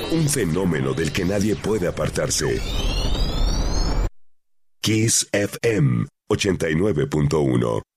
Un fenómeno del que nadie puede apartarse. Kiss FM 89.1.